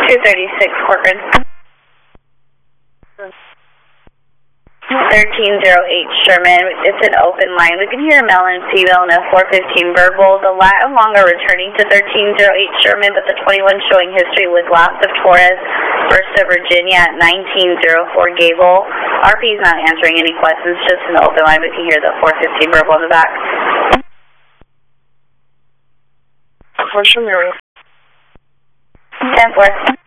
236 Corcoran. 1308 Sherman, it's an open line. We can hear male and female in a 415 verbal. The lat and long are returning to 1308 Sherman, but the 21 showing history was last of Torres, first of Virginia at 1904 Gable. RP is not answering any questions, just an open line. We can hear the 415 verbal in the back. Question, Mary. 10-4.